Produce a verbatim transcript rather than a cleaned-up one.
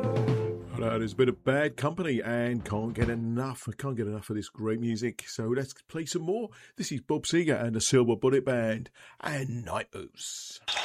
Hello, there's a bit of Bad Company and can't get enough. I can't get enough of this great music. So let's play some more. This is Bob Seger and the Silver Bullet Band and Night Moves.